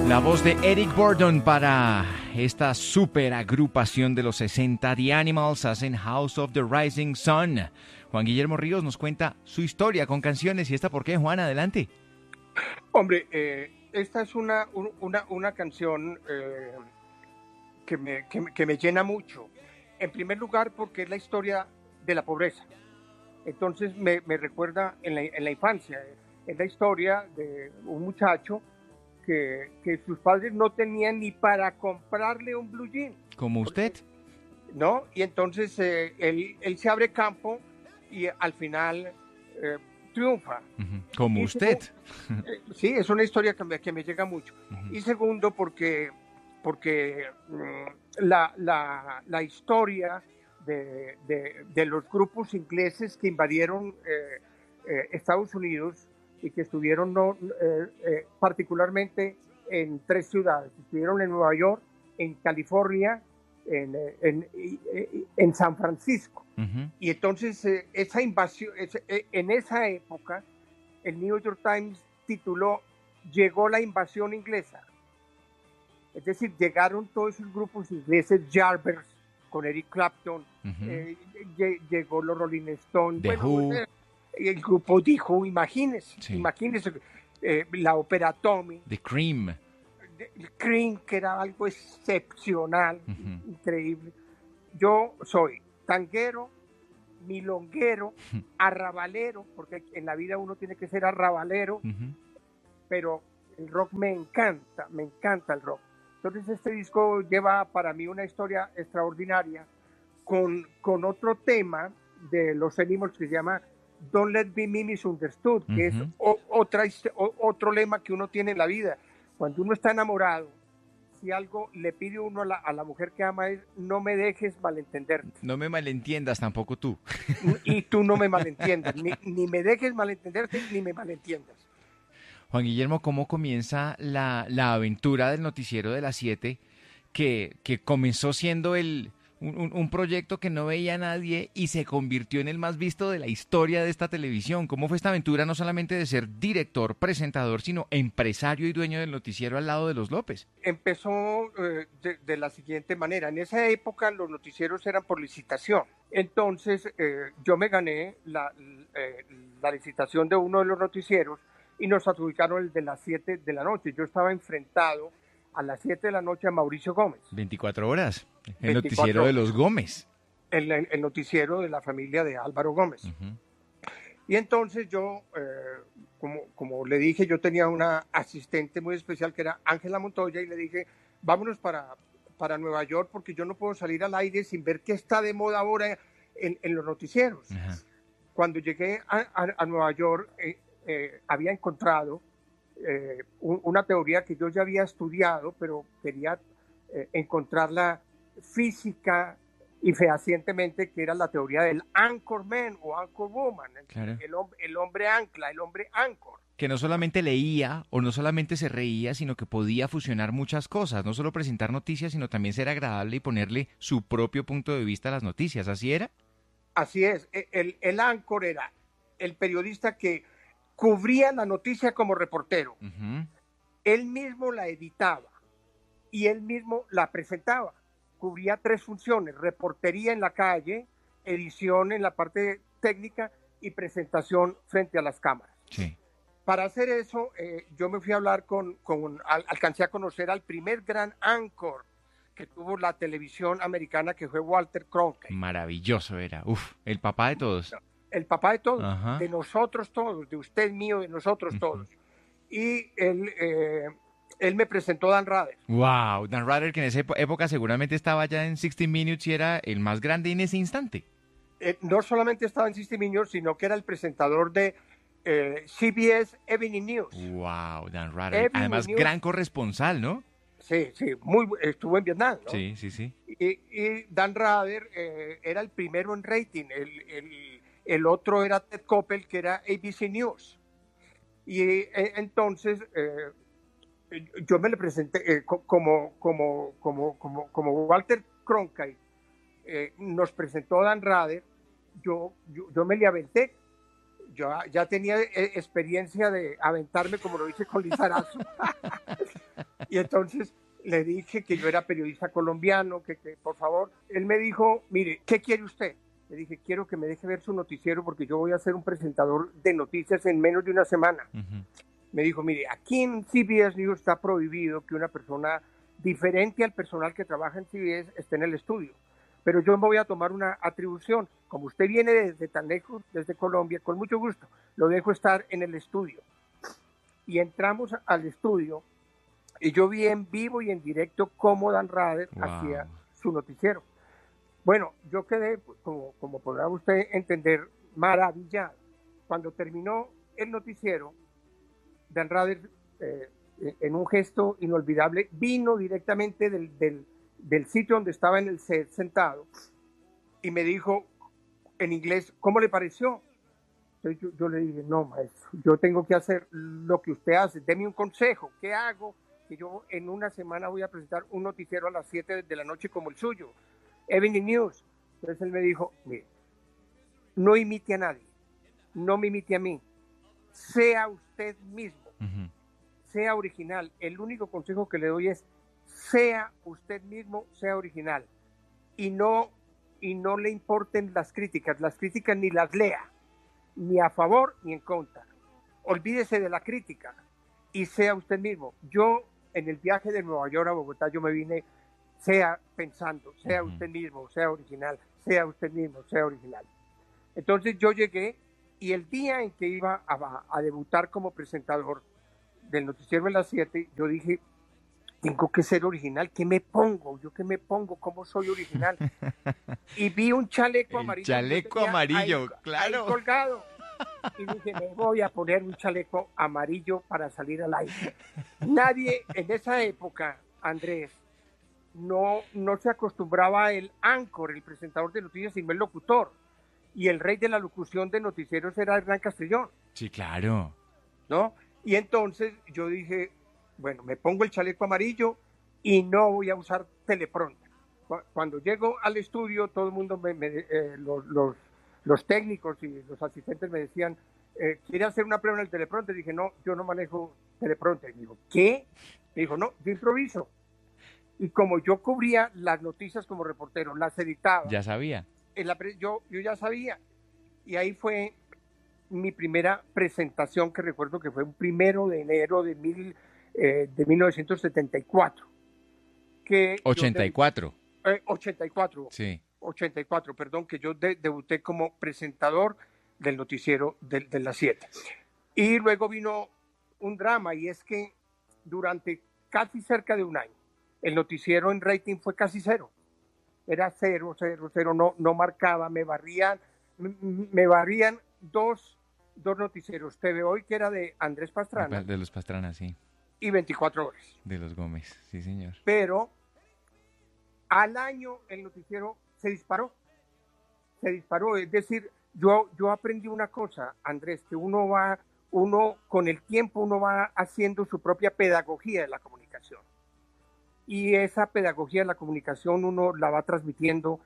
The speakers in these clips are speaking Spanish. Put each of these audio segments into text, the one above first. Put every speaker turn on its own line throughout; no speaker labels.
La voz de Eric Burdon para esta super agrupación de los 60, The Animals, hacen House of the Rising Sun. Juan Guillermo Ríos nos cuenta su historia con canciones. ¿Y esta por qué, Juan? Adelante.
Hombre, esta es una canción que me llena mucho. En primer lugar, porque es la historia de la pobreza. Entonces me recuerda en la infancia. Es la historia de un muchacho que sus padres no tenían ni para comprarle un blue jean.
¿Como usted?
¿No? Y entonces él se abre campo y al final triunfa.
Como usted.
Sí, es una historia que me llega mucho. Y segundo, porque la historia de los grupos ingleses que invadieron Estados Unidos y que estuvieron particularmente en 3 ciudades. Estuvieron en Nueva York, en California, en San Francisco. Y entonces esa invasión, en esa época, el New York Times tituló "Llegó la invasión inglesa". Es decir, llegaron todos esos grupos ingleses, Yardbirds, con Eric Clapton, llegó los Rolling Stones,
The Who.
El grupo The Who, imagínense,
Sí.
La ópera Tommy,
The Cream.
el Cream, que era algo excepcional, increíble. Yo soy tanguero, milonguero, arrabalero, porque en la vida uno tiene que ser arrabalero, pero el rock me encanta el rock. Entonces este disco lleva para mí una historia extraordinaria con otro tema de los Animals que se llama Don't Let Me Be Misunderstood, que es otro lema que uno tiene en la vida. Cuando uno está enamorado, si algo le pide uno a la mujer que ama es: no me dejes malentenderte.
No me malentiendas, tampoco tú.
Y tú no me malentiendas, ni me dejes malentenderte, ni me malentiendas.
Juan Guillermo, ¿cómo comienza la aventura del noticiero de las 7 que comenzó siendo un proyecto que no veía a nadie y se convirtió en el más visto de la historia de esta televisión? ¿Cómo fue esta aventura no solamente de ser director, presentador, sino empresario y dueño del noticiero al lado de los López?
Empezó de la siguiente manera. En esa época los noticieros eran por licitación. Entonces yo me gané la licitación de uno de los noticieros y nos adjudicaron el de las 7 de la noche. Yo estaba enfrentado a las 7 de la noche a Mauricio Gómez.
24 horas. El
24
noticiero de
horas.
los Gómez.
El noticiero de la familia de Álvaro Gómez. Y entonces yo, como le dije, yo tenía una asistente muy especial que era Ángela Montoya, y le dije: vámonos para Nueva York, porque yo no puedo salir al aire sin ver qué está de moda ahora en los noticieros. Cuando llegué a Nueva York, había encontrado una teoría que yo ya había estudiado, pero quería encontrarla física y fehacientemente, que era la teoría del anchorman o anchorwoman,
Claro.
el hombre ancla, el hombre anchor.
Que no solamente leía o no solamente se reía, sino que podía fusionar muchas cosas, no solo presentar noticias, sino también ser agradable y ponerle su propio punto de vista a las noticias. ¿Así era?
Así es, el anchor era el periodista que cubría la noticia como reportero. Él mismo la editaba y él mismo la presentaba. Cubría 3 funciones: reportería en la calle, edición en la parte técnica y presentación frente a las cámaras.
Sí.
Para hacer eso, yo me fui a hablar alcancé a conocer al primer gran anchor que tuvo la televisión americana, que fue Walter Cronkite.
Maravilloso era. Uf, el papá de todos.
El papá de todos,
Ajá.
de nosotros todos, de usted, mío, de nosotros todos. Y él me presentó a Dan Rather.
Wow, Dan Rather, que en esa época seguramente estaba ya en 60 Minutes y era el más grande en ese instante.
No solamente estaba en 60 Minutes, sino que era el presentador de CBS Evening News.
Wow, Dan Rather. Además, gran corresponsal, ¿no?
Sí, estuvo en Vietnam, ¿no?
Sí.
Y Dan Rather era el primero en rating. El otro era Ted Koppel, que era ABC News. Y entonces yo me le presenté como Walter Cronkite nos presentó Dan Rather. Yo me le aventé. Yo ya tenía experiencia de aventarme, como lo hice con Lizarazo. Y entonces le dije que yo era periodista colombiano, que por favor, él me dijo, mire, ¿qué quiere usted? Le dije, quiero que me deje ver su noticiero porque yo voy a ser un presentador de noticias en menos de una semana. Me dijo, mire, aquí en CBS News está prohibido que una persona diferente al personal que trabaja en CBS esté en el estudio. Pero yo me voy a tomar una atribución. Como usted viene desde tan lejos, desde Colombia, con mucho gusto, lo dejo estar en el estudio. Y entramos al estudio y yo vi en vivo y en directo cómo Dan Rather hacía su noticiero. Bueno, yo quedé, como podrá usted entender, maravillado. Cuando terminó el noticiero, Dan Rather, en un gesto inolvidable, vino directamente del sitio donde estaba en el set sentado y me dijo en inglés, ¿cómo le pareció? Entonces yo le dije, no, maestro, yo tengo que hacer lo que usted hace, deme un consejo, ¿qué hago? Que yo en una semana voy a presentar un noticiero a las 7 de la noche como el suyo, Evening News. Entonces él me dijo, mire, no imite a nadie, no me imite a mí, sea usted mismo, sea original. El único consejo que le doy es, sea usted mismo, sea original, y no le importen las críticas ni las lea, ni a favor ni en contra. Olvídese de la crítica y sea usted mismo. Yo en el viaje de Nueva York a Bogotá, yo me vine pensando, sea usted mismo, sea original, sea usted mismo, sea original. Entonces yo llegué y el día en que iba a debutar como presentador del noticiero de las 7, yo dije, tengo que ser original. ¿Qué me pongo? ¿Yo qué me pongo? ¿Cómo soy original? Y vi un chaleco amarillo.
Chaleco amarillo, claro.
Ahí colgado. Y dije, me voy a poner un chaleco amarillo para salir al aire. Nadie en esa época, Andrés, no se acostumbraba el anchor, el presentador de noticias, sino el locutor. Y el rey de la locución de noticieros era Hernán Castrillón.
Sí, claro.
¿No? Y entonces yo dije, bueno, me pongo el chaleco amarillo y no voy a usar teleprompter. Cuando llego al estudio, todo el mundo, los técnicos y los asistentes me decían, ¿quiere hacer una prueba en el teleprompter? Dije, no, yo no manejo teleprompter. Me dijo, ¿qué? Me dijo, no, yo improviso. Y como yo cubría las noticias como reportero, las editaba.
Ya sabía.
Yo ya sabía. Y ahí fue mi primera presentación, que recuerdo que fue un 1 de enero de 1974.
84.
84.
Sí.
84, perdón, que yo debuté como presentador del noticiero de las 7. Y luego vino un drama, y es que durante casi cerca de un año, el noticiero en rating fue casi cero. Era 0, no marcaba, me barrían dos noticieros. TV Hoy, que era de Andrés Pastrana.
De los Pastrana, sí.
Y 24 horas.
De los Gómez, sí, señor.
Pero al año el noticiero se disparó, es decir, yo aprendí una cosa, Andrés, que uno con el tiempo uno va haciendo su propia pedagogía de la comunicación, y esa pedagogía de la comunicación uno la va transmitiendo,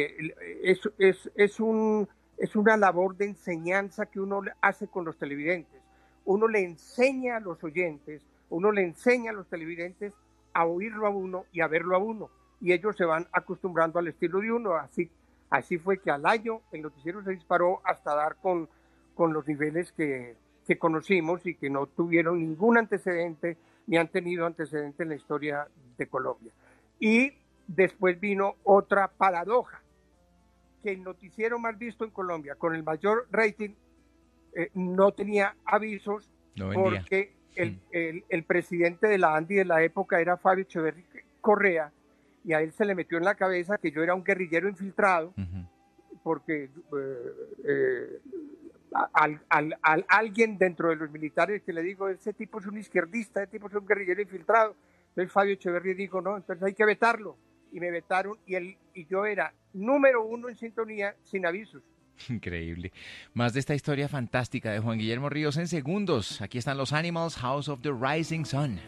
es una labor de enseñanza que uno hace con los televidentes. Uno le enseña a los oyentes, uno le enseña a los televidentes a oírlo a uno y a verlo a uno, y ellos se van acostumbrando al estilo de uno. Así fue que al año el noticiero se disparó hasta dar con los niveles que conocimos y que no tuvieron ningún antecedente, ni han tenido antecedente en la historia de Colombia. Y después vino otra paradoja, que el noticiero más visto en Colombia, con el mayor rating, no tenía avisos, porque el presidente de la ANDI de la época era Fabio Echeverry Correa, y a él se le metió en la cabeza que yo era un guerrillero infiltrado, porque alguien dentro de los militares que le digo, ese tipo es un izquierdista, ese tipo es un guerrillero infiltrado. Entonces Fabio Echeverry dijo, no, entonces hay que vetarlo. Y me vetaron, y yo era número 1 en sintonía sin avisos.
Increíble. Más de esta historia fantástica de Juan Guillermo Ríos en segundos. Aquí están los Animals, House of the Rising Sun.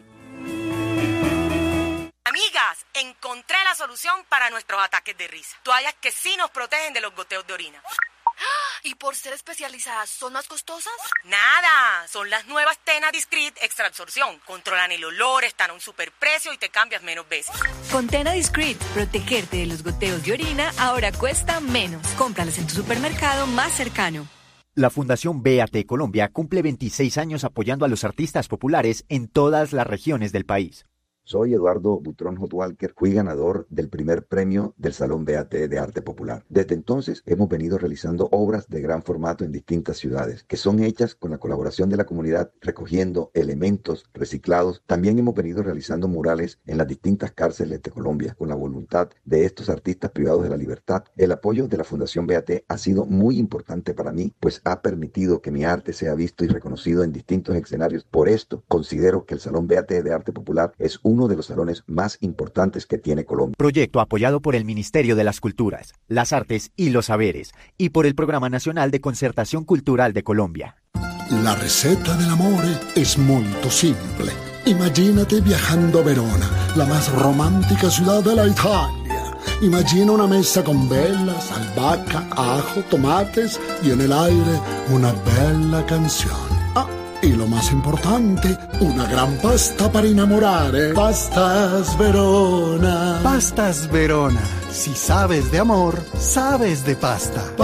Amigas, encontré la solución para nuestros ataques de risa. Toallas que sí nos protegen de los goteos de orina. ¿Y por ser especializadas son más costosas? Nada, son las nuevas Tena Discreet Extra Absorción. Controlan el olor, están a un superprecio y te cambias menos veces.
Con Tena Discreet, protegerte de los goteos de orina ahora cuesta menos. Cómpralas en tu supermercado más cercano.
La Fundación BAT Colombia cumple 26 años apoyando a los artistas populares en todas las regiones del país.
Soy Eduardo Butrón Hot Walker, fui ganador del primer premio del Salón BAT de Arte Popular. Desde entonces hemos venido realizando obras de gran formato en distintas ciudades, que son hechas con la colaboración de la comunidad, recogiendo elementos reciclados. También hemos venido realizando murales en las distintas cárceles de Colombia, con la voluntad de estos artistas privados de la libertad. El apoyo de la Fundación BAT ha sido muy importante para mí, pues ha permitido que mi arte sea visto y reconocido en distintos escenarios. Por esto, considero que el Salón BAT de Arte Popular es uno de los salones más importantes que tiene Colombia.
Proyecto apoyado por el Ministerio de las Culturas, las Artes y los Saberes y por el Programa Nacional de Concertación Cultural de Colombia.
La receta dell'amore es muy simple. Imagínate viajando a Verona, la más romántica ciudad de la Italia. Imagina una mesa con velas, albahaca, ajo, tomates y en el aire una bella canción. Y lo más importante, una gran pasta para innamorare. Pastas Verona.
Pastas Verona. Si sabes de amor, sabes de pasta.